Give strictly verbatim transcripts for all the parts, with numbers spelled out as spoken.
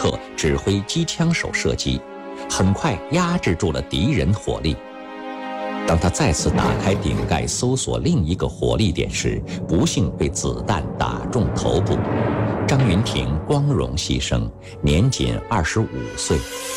克指挥机枪手射击，很快压制住了敌人火力。当他再次打开顶盖搜索另一个火力点时，不幸被子弹打中头部。张云婷光荣牺牲，年仅二十五岁。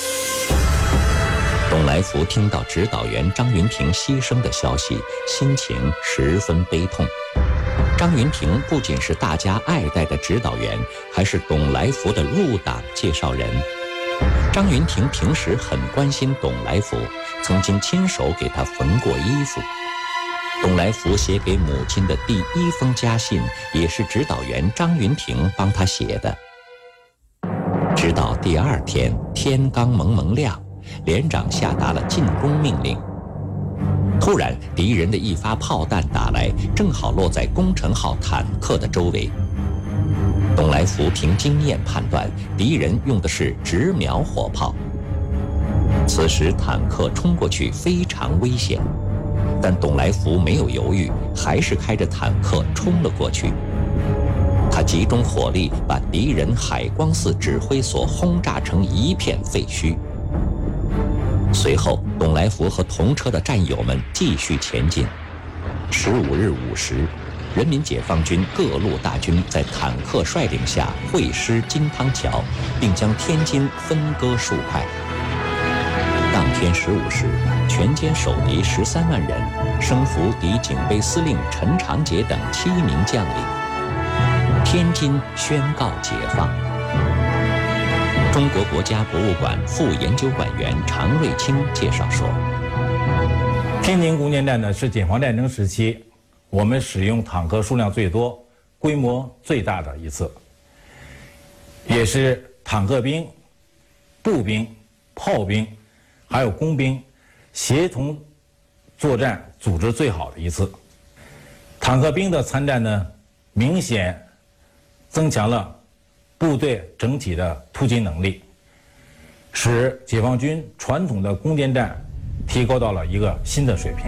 董来福听到指导员张云婷牺牲的消息，心情十分悲痛。张云婷不仅是大家爱戴的指导员，还是董来福的入党介绍人。张云婷平时很关心董来福，曾经亲手给他缝过衣服。董来福写给母亲的第一封家信，也是指导员张云婷帮他写的。直到第二天天刚蒙蒙亮，连长下达了进攻命令。突然，敌人的一发炮弹打来，正好落在工程号坦克的周围。董来福凭经验判断，敌人用的是直瞄火炮。此时坦克冲过去非常危险，但董来福没有犹豫，还是开着坦克冲了过去。他集中火力，把敌人海光寺指挥所轰炸成一片废墟。随后，董来福和同车的战友们继续前进。十五日午时，人民解放军各路大军在坦克率领下会师金汤桥，并将天津分割数块。当天十五时，全歼守敌十三万人，升俘敌警备司令陈长捷等七名将领。天津宣告解放。中国国家博物馆副研究馆员常瑞清介绍说， 天津攻坚战呢是解放战争时期我们使用坦克数量最多、规模最大的一次，也是坦克兵、步兵、炮兵还有工兵协同作战组织最好的一次。坦克兵的参战呢，明显增强了部队整体的突击能力，使解放军传统的攻坚战提高到了一个新的水平。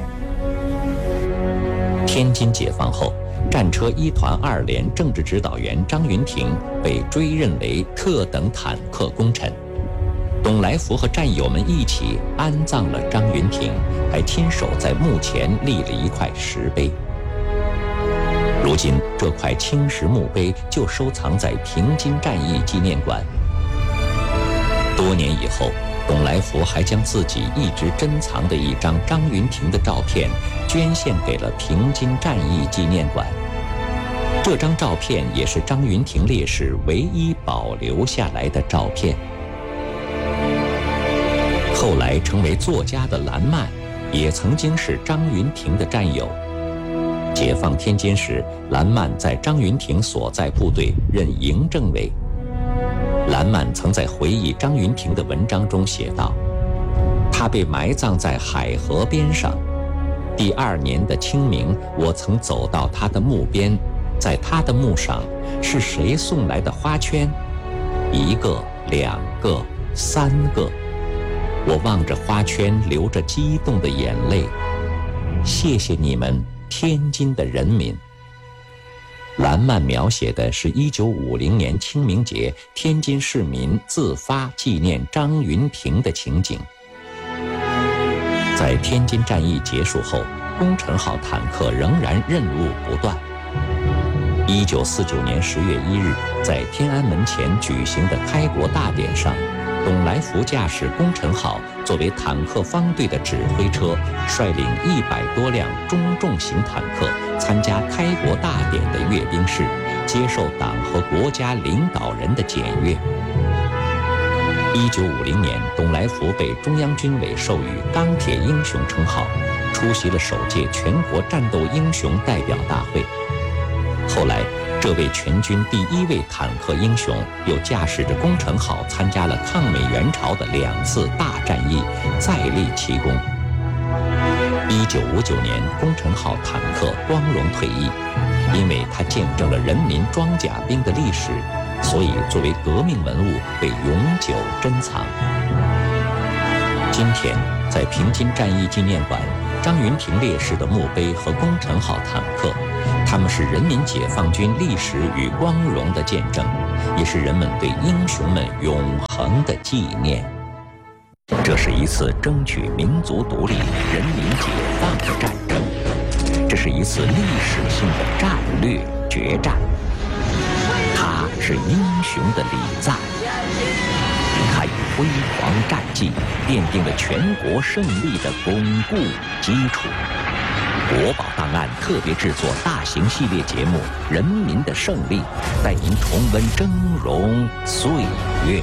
天津解放后，战车一团二连政治指导员张云婷被追认为特等坦克功臣。董来福和战友们一起安葬了张云婷，还亲手在墓前立了一块石碑。如今，这块青石墓碑就收藏在平津战役纪念馆。多年以后，董来福还将自己一直珍藏的一张张云婷的照片捐献给了平津战役纪念馆。这张照片也是张云婷烈士唯一保留下来的照片。后来成为作家的兰曼，也曾经是张云婷的战友。解放天津时，兰曼在张云婷所在部队任营政委。兰曼曾在回忆张云婷的文章中写道：“他被埋葬在海河边上。第二年的清明，我曾走到他的墓边，在他的墓上，是谁送来的花圈？一个、两个、三个。我望着花圈，流着激动的眼泪。谢谢你们，天津的人民。”兰曼描写的是一九五零年清明节天津市民自发纪念张云婷的情景。在天津战役结束后，工程号坦克仍然任务不断。一九四九年十月一日，在天安门前举行的开国大典上，董来福驾驶工程号作为坦克方队的指挥车，率领一百多辆中重型坦克参加开国大典的阅兵式，接受党和国家领导人的检阅。一九五零年，董来福被中央军委授予“钢铁英雄”称号，出席了首届全国战斗英雄代表大会。后来，这位全军第一位坦克英雄又驾驶着工程号参加了抗美援朝的两次大战役，再立奇功。一九五九年，工程号坦克光荣退役，因为它见证了人民装甲兵的历史，所以作为革命文物被永久珍藏。今天，在平津战役纪念馆，张云婷烈士的墓碑和工程号坦克，他们是人民解放军历史与光荣的见证， 也是人们对英雄们永恒的纪念。这是一次争取民族独立、人民解放的战争，这是一次历史性的战略决战。他是英雄的礼赞，他以辉煌战绩奠定了全国胜利的巩固基础。国宝档案特别制作大型系列节目《人民的胜利》，带您重温峥嵘岁月。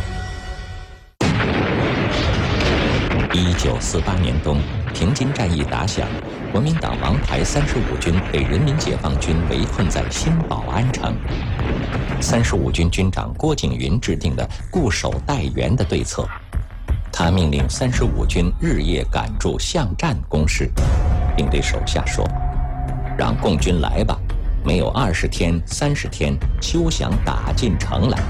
一九四八年冬，平津战役打响，国民党王牌三十五军被人民解放军围困在新保安城。三十五军军长郭景云制定了固守待援的对策，他命令三十五军日夜赶筑巷战工事，并对手下说：“让共军来吧，没有二十天、三十天，休想打进城来。”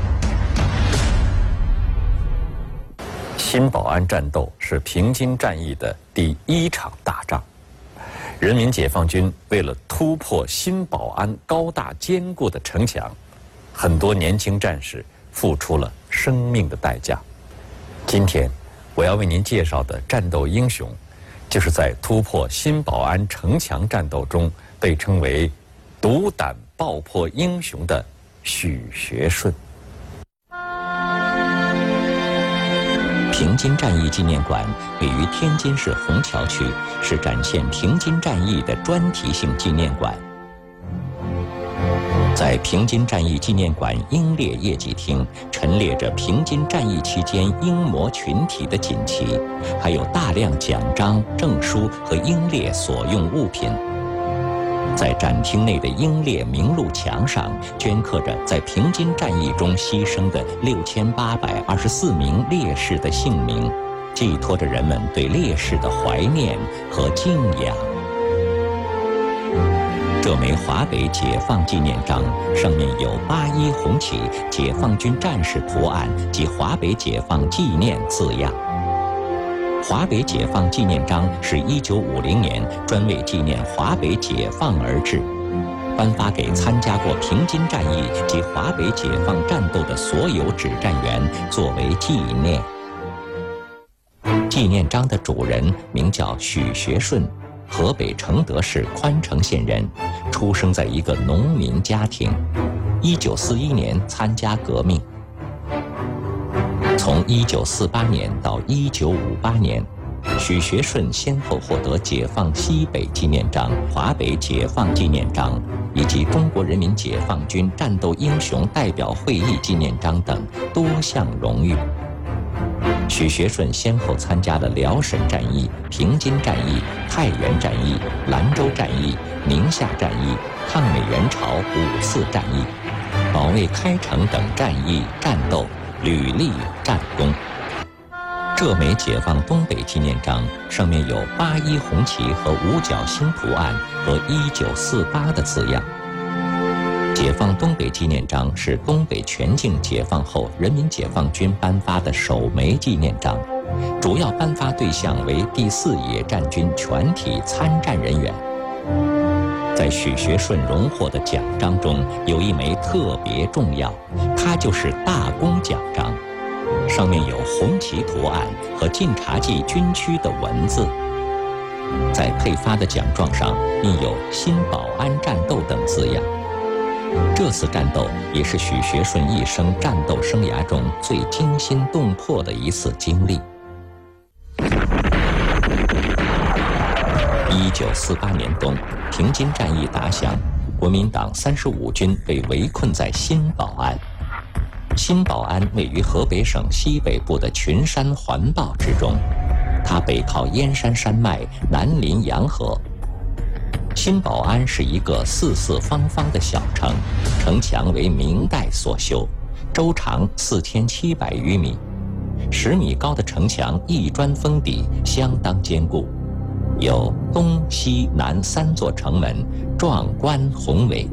新保安战斗是平津战役的第一场大仗。人民解放军为了突破新保安高大坚固的城墙，很多年轻战士付出了生命的代价。今天，我要为您介绍的战斗英雄，就是在突破新保安城墙战斗中被称为“独胆爆破英雄”的许学顺。平津战役纪念馆位于天津市虹桥区，是展现平津战役的专题性纪念馆。在平津战役纪念馆英烈业绩厅陈列着平津战役期间英模群体的锦旗，还有大量奖章、证书和英烈所用物品。在展厅内的英烈名录墙上镌刻着在平津战役中牺牲的六千八百二十四名烈士的姓名，寄托着人们对烈士的怀念和敬仰。这枚华北解放纪念章上面有八一红旗、解放军战士图案及华北解放纪念字样。华北解放纪念章是一九五零年专为纪念华北解放而制，颁发给参加过平津战役及华北解放战斗的所有指战员作为纪念。纪念章的主人名叫许学顺，河北承德市宽城县人，出生在一个农民家庭。一九四一年参加革命。从一九四八年到一九五八年，许学顺先后获得解放西北纪念章、华北解放纪念章以及中国人民解放军战斗英雄代表会议纪念章等多项荣誉。许学顺先后参加了辽沈战役、平津战役、太原战役、兰州战役、宁夏战役、抗美援朝五次战役、保卫开城等战役战斗，屡立战功。这枚解放东北纪念章上面有八一红旗和五角星图案和一九四八的字样。解放东北纪念章是东北全境解放后人民解放军颁发的首枚纪念章，主要颁发对象为第四野战军全体参战人员。在许学顺荣获的奖章中，有一枚特别重要，它就是大功奖章，上面有红旗图案和晋察冀军区的文字。在配发的奖状上印有新保安战斗等字样。这次战斗也是许学顺一生战斗生涯中最惊心动魄的一次经历。一九四八年冬，平津战役打响，国民党三十五军被围困在新保安。新保安位于河北省西北部的群山环抱之中，它北靠燕山山脉，南临洋河。新保安是一个四四方方的小城，城墙为明代所修，周长四千七百余米，十米高的城墙一砖封底，相当坚固，有东西南三座城门，壮观宏伟。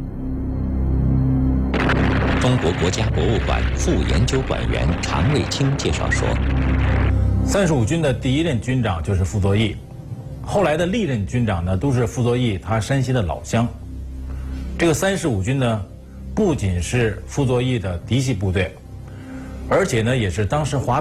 中国国家博物馆副研究馆员常卫清介绍说， 三十五军的第一任军长就是傅作义，后来的历任军长呢都是傅作义他山西的老乡。这个三十五军呢，不仅是傅作义的嫡系部队， 而且呢，也是当时华